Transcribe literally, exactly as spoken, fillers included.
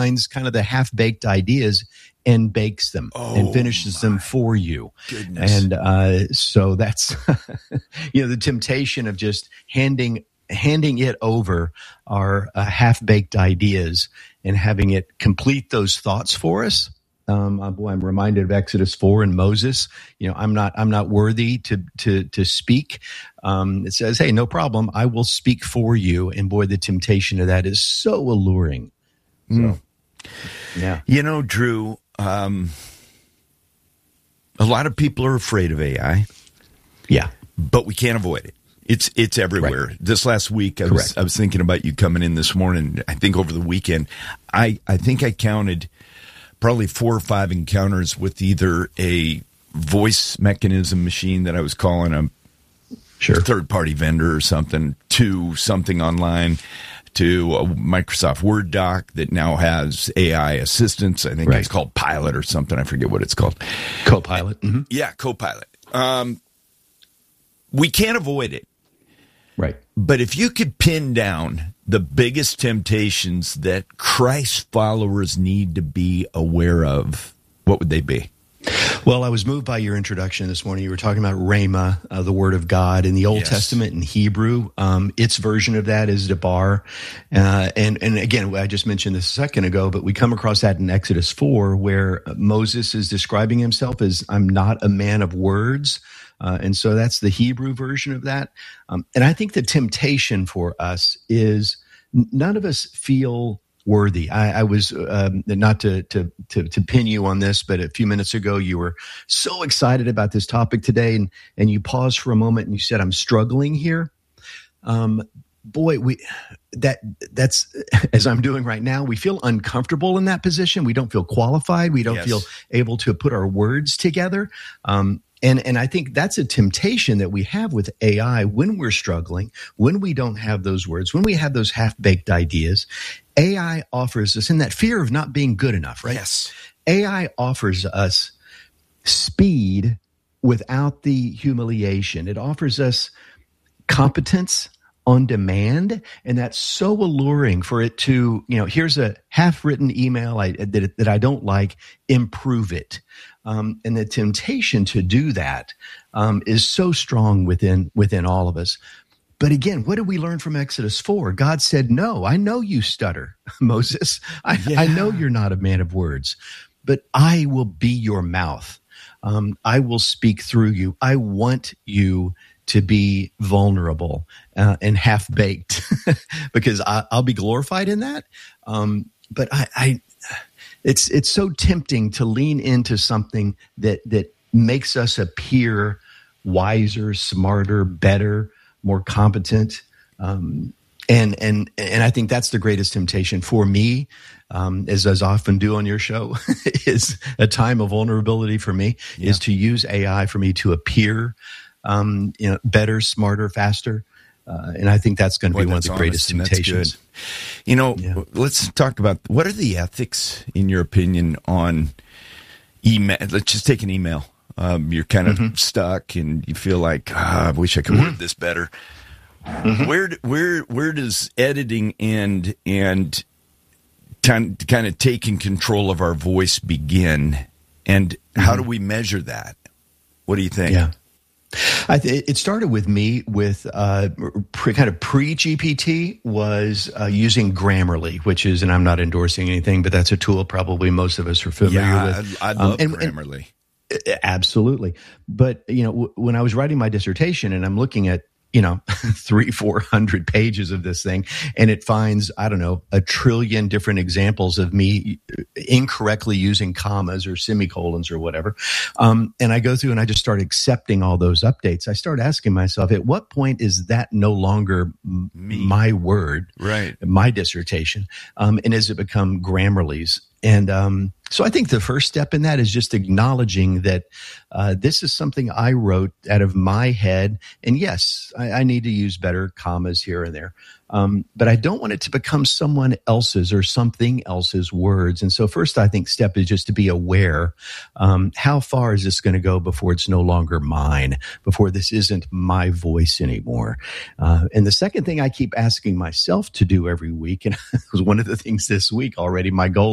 finds kind of the half-baked ideas and bakes them oh, and finishes them for you. Goodness. And uh, so that's, you know, the temptation of just handing handing it over our uh, half-baked ideas and having it complete those thoughts for us. Um, uh, boy, I'm reminded of Exodus four and Moses. You know, I'm not, I'm not worthy to, to, to speak. Um, it says, hey, no problem. I will speak for you. And boy, the temptation of that is so alluring. So, mm. yeah. You know, Drew, um, a lot of people are afraid of A I. Yeah. But we can't avoid it. It's it's everywhere. Right. This last week, I was, I was thinking about you coming in this morning. I think over the weekend, I, I think I counted probably four or five encounters with either a voice mechanism machine that I was calling a sure. third-party vendor or something, to something online, to a Microsoft Word doc that now has A I assistance. I think right. it's called Pilot or something. I forget what it's called. Copilot. Mm-hmm. Yeah, Copilot. Um, we can't avoid it. Right. But if you could pin down the biggest temptations that Christ followers need to be aware of, what would they be? Well, I was moved by your introduction this morning. You were talking about Rhema, uh, the Word of God in the Old yes. Testament in Hebrew. Um, its version of that is Debar. Uh, and, and again, I just mentioned this a second ago, but we come across that in Exodus four, where Moses is describing himself as, I'm not a man of words. Uh, and so that's the Hebrew version of that. Um, and I think the temptation for us is none of us feel worthy. I, I was um, not to, to to to pin you on this, but a few minutes ago you were so excited about this topic today, and and you paused for a moment and you said, "I'm struggling here." Um, boy, we that that's as I'm doing right now. We feel uncomfortable in that position. We don't feel qualified. We don't yes. feel able to put our words together. Um, And and I think that's a temptation that we have with A I when we're struggling, when we don't have those words, when we have those half-baked ideas. A I offers us, in that fear of not being good enough, right? Yes. A I offers us speed without the humiliation. It offers us competence on demand, and that's so alluring for it to, you know, here's a half-written email I, that, that I don't like, improve it. Um, and the temptation to do that um, is so strong within within all of us. But again, what did we learn from Exodus four? God said, no, I know you stutter, Moses. I, yeah. I know you're not a man of words, but I will be your mouth. Um, I will speak through you. I want you to be vulnerable uh, and half-baked because I, I'll be glorified in that. Um, but I, I It's it's so tempting to lean into something that that makes us appear wiser, smarter, better, more competent, um, and and and I think that's the greatest temptation for me, um, as as I often do on your show, is a time of vulnerability for me yeah. is to use A I for me to appear, um, you know, better, smarter, faster. Uh, and I think that's going to be Boy, one of the greatest temptations. You know, yeah. let's talk about what are the ethics, in your opinion, on email. Let's just take an email. Um, you're kind of mm-hmm. stuck, and you feel like, oh, I wish I could mm-hmm. word this better. Mm-hmm. Where where where does editing end and kind kind of taking control of our voice begin? And mm-hmm. how do we measure that? What do you think? Yeah. I th- it started with me with uh, pre- kind of pre-G P T was uh, using Grammarly, which is, and I'm not endorsing anything, but that's a tool probably most of us are familiar yeah, with. I, I love um, and, Grammarly. And, absolutely. But, you know, w- when I was writing my dissertation and I'm looking at, you know, three, four hundred pages of this thing, and it finds, I don't know, a trillion different examples of me incorrectly using commas or semicolons or whatever. Um, and I go through and I just start accepting all those updates. I start asking myself, at what point is that no longer m- my word, right? My dissertation? Um, and has it become Grammarly's? And um, so I think the first step in that is just acknowledging that uh, this is something I wrote out of my head. And yes, I, I need to use better commas here and there. Um, but I don't want it to become someone else's or something else's words. And so first, I think step is just to be aware. Um, how far is this going to go before it's no longer mine, before this isn't my voice anymore? Uh, and the second thing I keep asking myself to do every week, and it was one of the things this week already, my goal